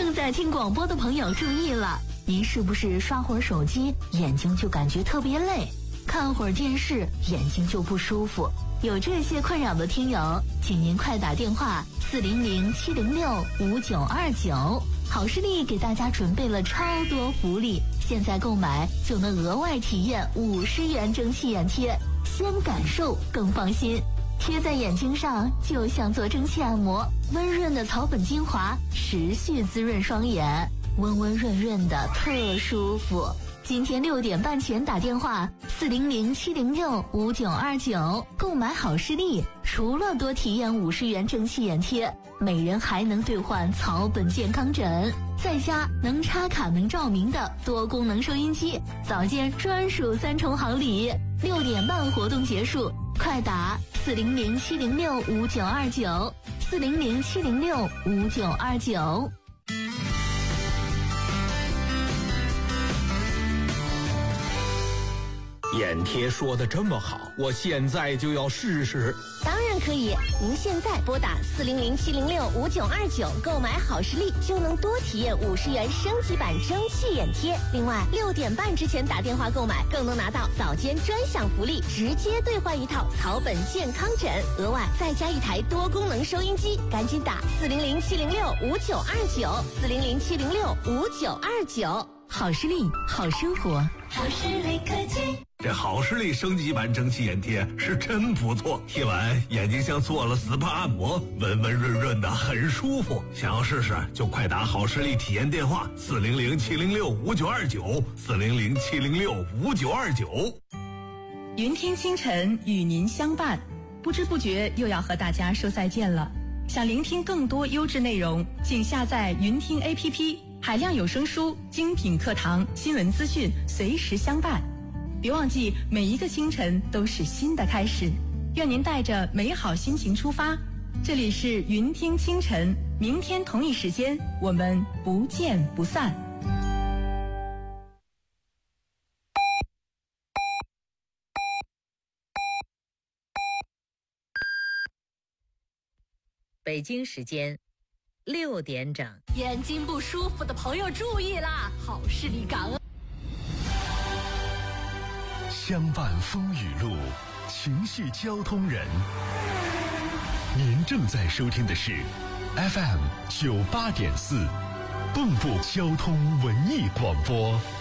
正在听广播的朋友注意了，您是不是刷会儿手机，眼睛就感觉特别累，看会儿电视，眼睛就不舒服？有这些困扰的听友，请您快打电话400-706-5929，好视力给大家准备了超多福利，现在购买就能额外体验50元蒸汽眼贴，先感受更放心。贴在眼睛上就像做蒸汽按摩，温润的草本精华持续滋润双眼，温温润润的特舒服。今天6点半前打电话400-706-5929，购买好视力，除了多体验50元蒸汽眼贴，每人还能兑换草本健康枕，在家能插卡能照明的多功能收音机，早间专属3重好礼。6点半活动结束，快打400-706-5929 400-706-5929。 眼贴说的这么好，我现在就要试试。 当然可以，您现在拨打400-706-5929购买好视力，就能多体验50元升级版蒸汽眼贴。另外，6点半之前打电话购买，更能拿到早间专享福利，直接兑换一套草本健康枕，额外再加一台多功能收音机。赶紧打400-706-5929 400-706-5929。 好视力，好生活， 好视力科技。 这好视力升级版蒸汽眼贴是真不错，贴完眼睛像做了 SPA 按摩，温温润润的，很舒服。想要试试就快打好视力体验电话400-706-5929 400-706-5929。 云听清晨与您相伴，不知不觉又要和大家说再见了。想聆听更多优质内容，请下载云听 APP， 海量有声书、精品课堂、新闻资讯随时相伴。别忘记，每一个清晨都是新的开始。愿您带着美好心情出发。这里是云听清晨，明天同一时间我们不见不散。 北京时间6点整。 眼睛不舒服的朋友注意啦，好视力感恩。 相伴风雨路，情系交通人。您正在收听的是 FM 98.4，蚌埠交通文艺广播。